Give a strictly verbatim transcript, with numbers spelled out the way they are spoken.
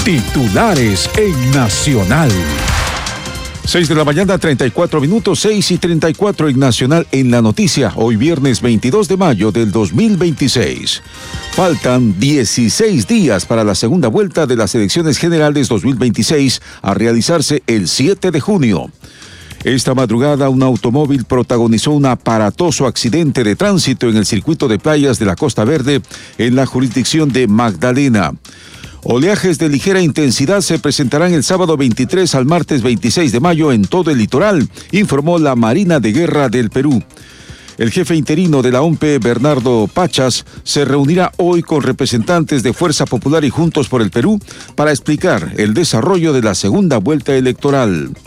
Titulares en Nacional. seis de la mañana, treinta y cuatro minutos, seis y treinta y cuatro en Nacional en la noticia. Hoy viernes veintidós de mayo del dos mil veintiséis. Faltan dieciséis días para la segunda vuelta de las elecciones generales dos mil veintiséis a realizarse el siete de junio. Esta madrugada, un automóvil protagonizó un aparatoso accidente de tránsito en el circuito de playas de la Costa Verde, en la jurisdicción de Magdalena. Oleajes de ligera intensidad se presentarán el sábado veintitrés al martes veintiséis de mayo en todo el litoral, informó la Marina de Guerra del Perú. El jefe interino de la O M P E, Bernardo Pachas, se reunirá hoy con representantes de Fuerza Popular y Juntos por el Perú para explicar el desarrollo de la segunda vuelta electoral.